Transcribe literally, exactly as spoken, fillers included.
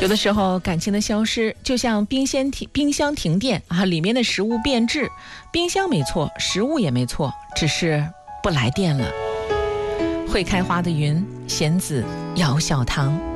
有的时候感情的消失就像冰箱停冰箱停电啊，里面的食物变质，冰箱没错，食物也没错，只是不来电了。会开花的云，弦子摇小堂。